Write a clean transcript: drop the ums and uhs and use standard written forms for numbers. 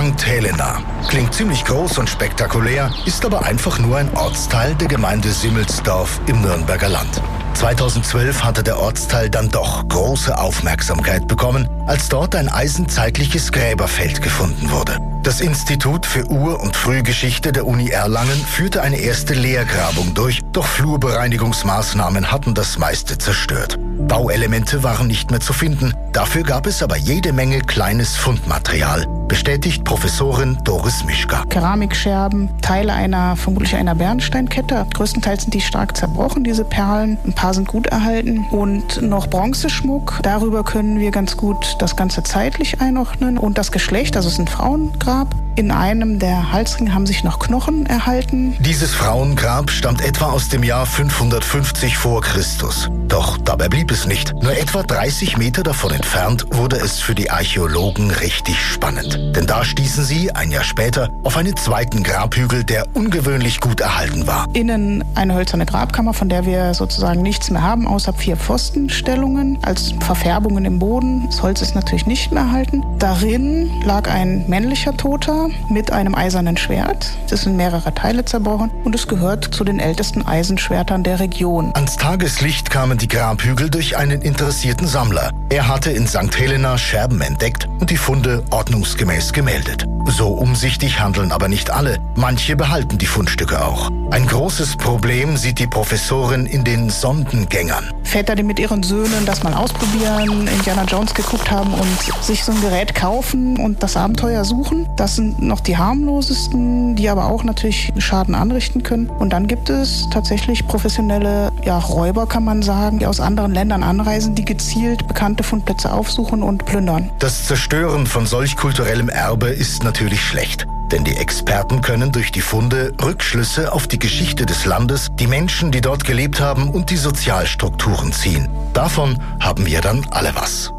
St. Helena. Klingt ziemlich groß und spektakulär, ist aber einfach nur ein Ortsteil der Gemeinde Simmelsdorf im Nürnberger Land. 2012 hatte der Ortsteil dann doch große Aufmerksamkeit bekommen, als dort ein eisenzeitliches Gräberfeld gefunden wurde. Das Institut für Ur- und Frühgeschichte der Uni Erlangen führte eine erste Leergrabung durch, doch Flurbereinigungsmaßnahmen hatten das meiste zerstört. Bauelemente waren nicht mehr zu finden, dafür gab es aber jede Menge kleines Fundmaterial, bestätigt Professorin Doris Mischka. Keramikscherben, Teile vermutlich einer Bernsteinkette. Größtenteils sind die stark zerbrochen, diese Perlen. Ein paar sind gut erhalten. Und noch Bronzeschmuck. Darüber können wir ganz gut das Ganze zeitlich einordnen. Und das Geschlecht, also es ist ein Frauengrab. In einem der Halsringe haben sich noch Knochen erhalten. Dieses Frauengrab stammt etwa aus dem Jahr 550 vor Christus. Doch dabei blieb es nicht. Nur etwa 30 Meter davon entfernt wurde es für die Archäologen richtig spannend. Denn da stießen sie, ein Jahr später, auf einen zweiten Grabhügel, der ungewöhnlich gut erhalten war. Innen eine hölzerne Grabkammer, von der wir sozusagen nichts mehr haben, außer 4 Pfostenstellungen als Verfärbungen im Boden. Das Holz ist natürlich nicht mehr erhalten. Darin lag ein männlicher Toter mit einem eisernen Schwert. Es sind mehrere Teile zerbrochen und es gehört zu den ältesten Eisenschwertern der Region. Ans Tageslicht kamen die Grabhügel durch einen interessierten Sammler. Er hatte in St. Helena Scherben entdeckt und die Funde ordnungsgemäß gemeldet. So umsichtig handeln aber nicht alle. Manche behalten die Fundstücke auch. Ein großes Problem sieht die Professorin in den Sondengängern. Väter, die mit ihren Söhnen das mal ausprobieren, Indiana Jones geguckt haben und sich so ein Gerät kaufen und das Abenteuer suchen. Das sind noch die harmlosesten, die aber auch natürlich Schaden anrichten können. Und dann gibt es tatsächlich professionelle Räuber, kann man sagen, die aus anderen Ländern anreisen, die gezielt bekannte Fundplätze aufsuchen und plündern. Das Zerstören von solch kulturellem Erbe ist natürlich schlecht. Denn die Experten können durch die Funde Rückschlüsse auf die Geschichte des Landes, die Menschen, die dort gelebt haben und die Sozialstrukturen ziehen. Davon haben wir dann alle was.